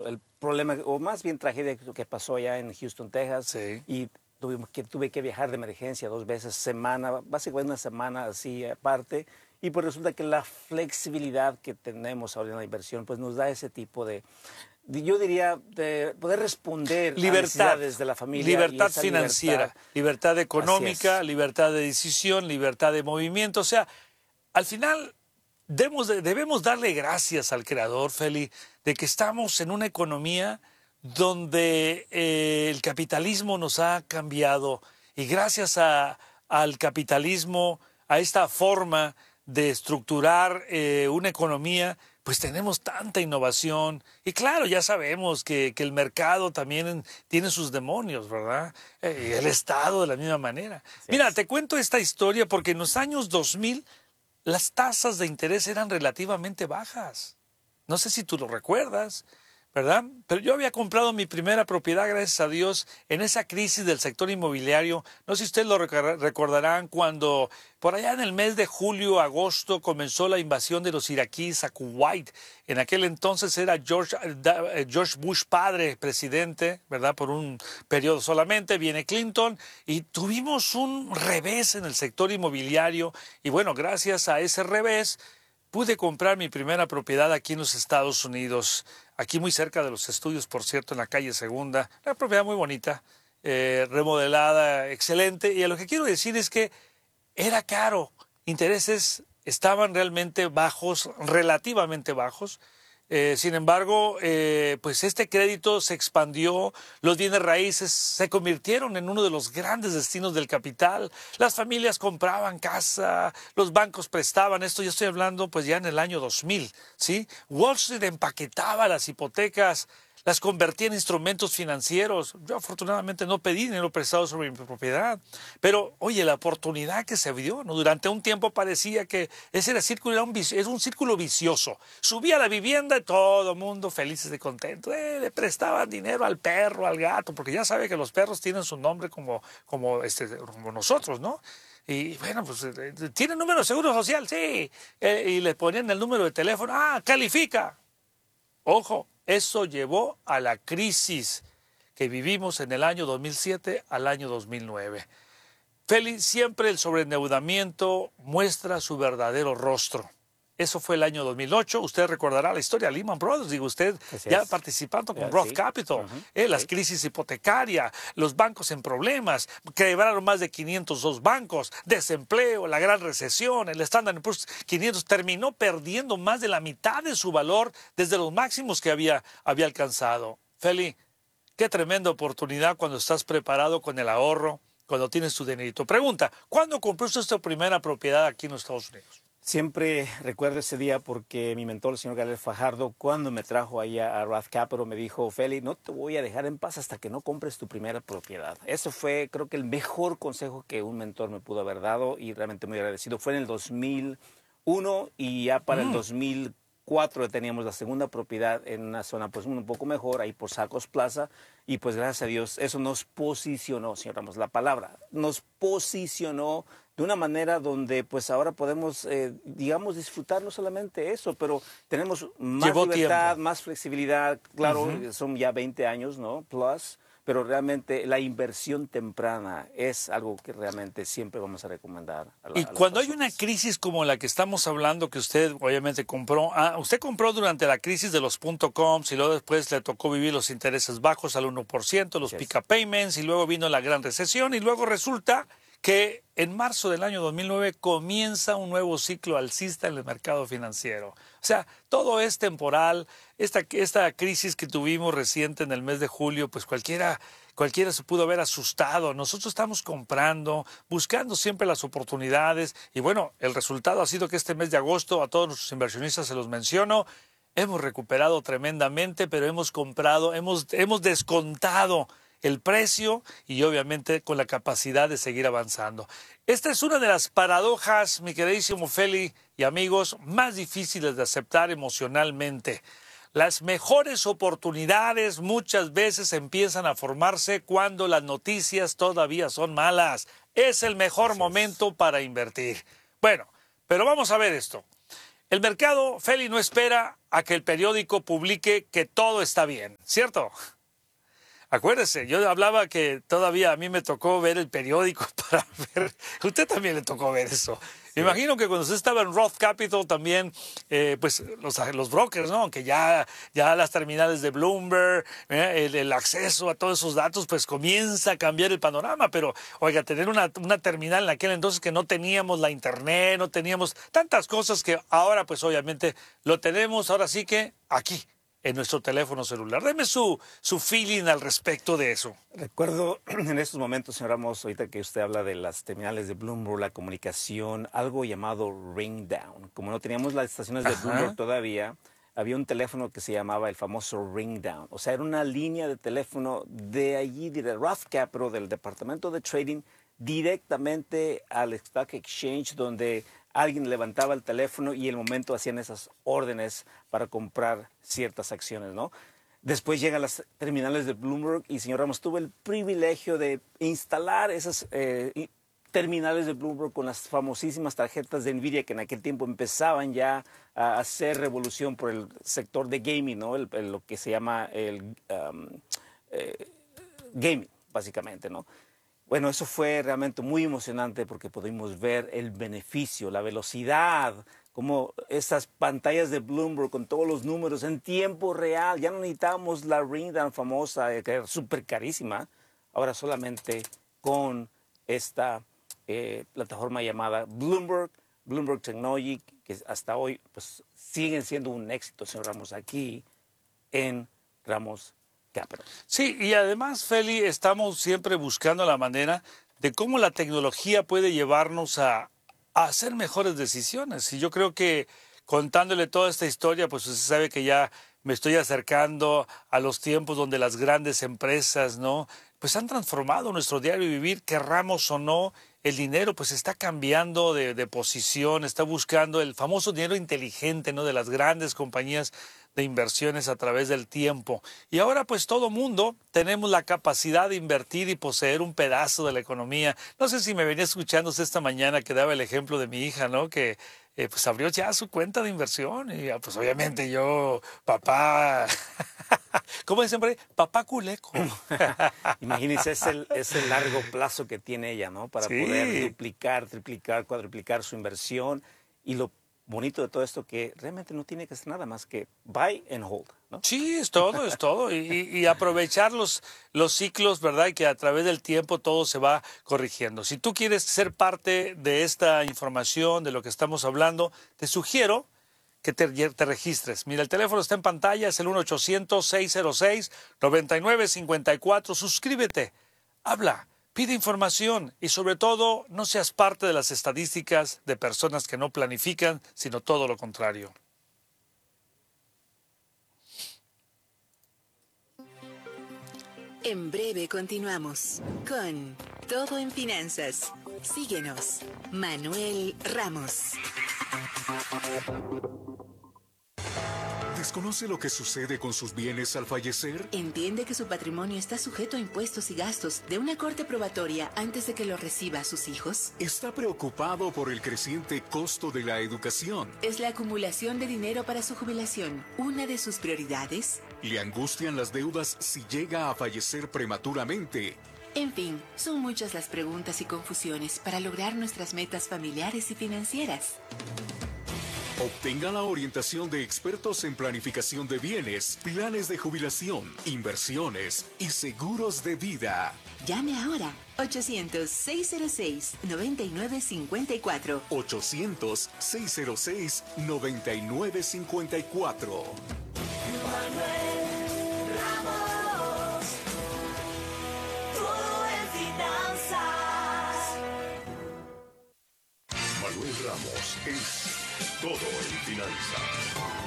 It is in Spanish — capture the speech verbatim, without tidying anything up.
el problema, o más bien tragedia que pasó allá en Houston, Texas. Sí. Y tuvimos que, tuve que viajar de emergencia dos veces semana, básicamente una semana así aparte. Y pues resulta que la flexibilidad que tenemos ahora en la inversión pues nos da ese tipo de, de yo diría, de poder responder Libertad, a necesidades de la familia. libertad y esa financiera, libertad, libertad económica, es. libertad de decisión, libertad de movimiento. O sea, al final debemos, de, debemos darle gracias al Creador, Feli, de que estamos en una economía donde eh, el capitalismo nos ha cambiado y gracias a, al capitalismo, a esta forma de estructurar eh, una economía, pues tenemos tanta innovación. Y claro, ya sabemos que, que el mercado también tiene sus demonios, ¿verdad? Eh, y el Estado de la misma manera. Así Mira, es. te cuento esta historia porque en los años dos mil las tasas de interés eran relativamente bajas. No sé si tú lo recuerdas, ¿verdad? Pero yo había comprado mi primera propiedad, gracias a Dios, en esa crisis del sector inmobiliario. No sé si ustedes lo recordarán cuando por allá en el mes de julio, agosto, comenzó la invasión de los iraquíes a Kuwait. En aquel entonces era George, George Bush padre, presidente, ¿verdad? Por un periodo solamente. Viene Clinton y tuvimos un revés en el sector inmobiliario. Y bueno, gracias a ese revés, pude comprar mi primera propiedad aquí en los Estados Unidos, aquí muy cerca de los estudios, por cierto, en la calle Segunda. Una propiedad muy bonita, eh, remodelada, excelente. Y a lo que quiero decir es que era caro, intereses estaban realmente bajos, relativamente bajos. Eh, sin embargo, eh, pues este crédito se expandió, los bienes raíces se convirtieron en uno de los grandes destinos del capital, las familias compraban casa, los bancos prestaban, esto yo estoy hablando pues ya en el año dos mil, ¿sí? Wall Street empaquetaba las hipotecas, las convertía en instrumentos financieros. Yo afortunadamente no pedí dinero prestado sobre mi propiedad, pero oye, la oportunidad que se dio, ¿no? Durante un tiempo parecía que ese era, círculo, era un, es un círculo vicioso. Subía la vivienda y todo el mundo felices y contentos. Eh, le prestaban dinero al perro, al gato, porque ya sabe que los perros tienen su nombre como, como, este, como nosotros, ¿no? Y bueno, pues, ¿tiene número de seguro social? Sí. Eh, y le ponían el número de teléfono. Ah, califica. Ojo, eso llevó a la crisis que vivimos en el año dos mil siete al año dos mil nueve. Feli, siempre el sobreendeudamiento muestra su verdadero rostro. Eso fue el año dos mil ocho. Usted recordará la historia de Lehman Brothers. Digo, usted Así ya es. participando con Ya, Roth sí. Capital, Uh-huh. eh, las Sí. crisis hipotecarias, los bancos en problemas, quebraron más de quinientos dos bancos, desempleo, la gran recesión, el Standard and Poor's quinientos terminó perdiendo más de la mitad de su valor desde los máximos que había, había alcanzado. Feli, qué tremenda oportunidad cuando estás preparado con el ahorro, cuando tienes tu dinerito. Pregunta, ¿cuándo compró usted su primera propiedad aquí en los Estados Unidos? Siempre recuerdo ese día porque mi mentor, el señor Gabriel Fajardo, cuando me trajo ahí a Roth Capital, me dijo, Feli, no te voy a dejar en paz hasta que no compres tu primera propiedad. Eso fue, creo que el mejor consejo que un mentor me pudo haber dado y realmente muy agradecido. Fue en el dos mil uno y ya para mm. el dos mil cuatro teníamos la segunda propiedad en una zona pues un poco mejor, ahí por Sacos Plaza, y pues gracias a Dios eso nos posicionó, señor Ramos, la palabra, nos posicionó de una manera donde pues ahora podemos, eh, digamos, disfrutar no solamente eso, pero tenemos más Llevó libertad, tiempo. más flexibilidad, claro, Uh-huh. son ya veinte años, ¿no? Plus, pero realmente la inversión temprana es algo que realmente siempre vamos a recomendar a la, Y a las cuando hay personas. una crisis como la que estamos hablando, que usted obviamente compró, ah, usted compró durante la crisis de los punto coms y luego después le tocó vivir los intereses bajos al uno por ciento, los Yes. pick-up payments, y luego vino la gran recesión, y luego resulta que en marzo del año dos mil nueve comienza un nuevo ciclo alcista en el mercado financiero. O sea, todo es temporal. Esta, esta crisis que tuvimos reciente en el mes de julio, pues cualquiera, cualquiera se pudo haber asustado. Nosotros estamos comprando, buscando siempre las oportunidades. Y bueno, el resultado ha sido que este mes de agosto, a todos nuestros inversionistas se los menciono, hemos recuperado tremendamente, pero hemos comprado, hemos, hemos descontado el precio y obviamente con la capacidad de seguir avanzando. Esta es una de las paradojas, mi queridísimo Feli y amigos, más difíciles de aceptar emocionalmente. Las mejores oportunidades muchas veces empiezan a formarse cuando las noticias todavía son malas. Es el mejor momento para invertir. Bueno, pero vamos a ver esto. El mercado, Feli, no espera a que el periódico publique que todo está bien, ¿cierto? Acuérdese, yo hablaba que todavía a mí me tocó ver el periódico para ver, usted también le tocó ver eso. Me imagino que cuando usted estaba en Roth Capital también, eh, pues los, los brokers, ¿no? Aunque ya, ya las terminales de Bloomberg, eh, el, el acceso a todos esos datos, pues comienza a cambiar el panorama. Pero, oiga, tener una, una terminal en aquel entonces que no teníamos la internet, no teníamos tantas cosas que ahora, pues obviamente lo tenemos, ahora sí que aquí, en nuestro teléfono celular. Deme su, su feeling al respecto de eso. Recuerdo en estos momentos, señor Ramos, ahorita que usted habla de las terminales de Bloomberg, la comunicación, algo llamado ring down. Como no teníamos las estaciones de Ajá. Bloomberg todavía, había un teléfono que se llamaba el famoso ring down. O sea, era una línea de teléfono de allí, de Roth Capital, del departamento de trading, directamente al Stock Exchange, donde alguien levantaba el teléfono y en el momento hacían esas órdenes para comprar ciertas acciones, ¿no? Después llegan las terminales de Bloomberg y, señor Ramos, tuve el privilegio de instalar esas eh, terminales de Bloomberg con las famosísimas tarjetas de NVIDIA que en aquel tiempo empezaban ya a hacer revolución por el sector de gaming, ¿no? El, el, lo que se llama el um, eh, gaming, básicamente, ¿no? Bueno, eso fue realmente muy emocionante porque pudimos ver el beneficio, la velocidad, como esas pantallas de Bloomberg con todos los números en tiempo real. Ya no necesitábamos la ring down famosa, que era súper carísima. Ahora solamente con esta eh, plataforma llamada Bloomberg, Bloomberg Technology, que hasta hoy pues, siguen siendo un éxito, señor Ramos, aquí en Ramos Capital. Sí, y además, Feli, estamos siempre buscando la manera de cómo la tecnología puede llevarnos a, a hacer mejores decisiones. Y yo creo que contándole toda esta historia, pues usted sabe que ya me estoy acercando a los tiempos donde las grandes empresas, ¿no? Pues han transformado nuestro diario vivir, querramos o no. El dinero pues está cambiando de, de posición, está buscando el famoso dinero inteligente, ¿no? De las grandes compañías de inversiones a través del tiempo. Y ahora pues todo mundo tenemos la capacidad de invertir y poseer un pedazo de la economía. No sé si me venía escuchando esta mañana que daba el ejemplo de mi hija, ¿no? Que eh, pues abrió ya su cuenta de inversión y pues obviamente yo, papá, ¿cómo dicen por ahí? Papá culeco. Imagínense, es el, es el largo plazo que tiene ella, ¿no? Para Sí. poder duplicar, triplicar, cuadruplicar su inversión. Y lo bonito de todo esto que realmente no tiene que hacer nada más que buy and hold, ¿no? Sí, es todo, es todo. Y, y aprovechar los, los ciclos, ¿verdad? Y que a través del tiempo todo se va corrigiendo. Si tú quieres ser parte de esta información, de lo que estamos hablando, te sugiero que te, te registres. Mira, el teléfono está en pantalla, es el uno ochocientos, seiscientos seis, noventa y nueve cincuenta y cuatro. Suscríbete, habla, pide información y sobre todo no seas parte de las estadísticas de personas que no planifican, sino todo lo contrario. En breve continuamos con Todo en Finanzas. Síguenos, Manuel Ramos. ¿Desconoce lo que sucede con sus bienes al fallecer? ¿Entiende que su patrimonio está sujeto a impuestos y gastos de una corte probatoria antes de que lo reciba a sus hijos? ¿Está preocupado por el creciente costo de la educación? ¿Es la acumulación de dinero para su jubilación una de sus prioridades? ¿Le angustian las deudas si llega a fallecer prematuramente? En fin, son muchas las preguntas y confusiones para lograr nuestras metas familiares y financieras. Obtenga la orientación de expertos en planificación de bienes, planes de jubilación, inversiones y seguros de vida. Llame ahora, ochocientos, seiscientos seis, noventa y nueve cincuenta y cuatro. ochocientos, seiscientos seis, noventa y nueve cincuenta y cuatro. Manuel Ramos, todo en finanzas. Manuel Ramos es Todo en Finanzas.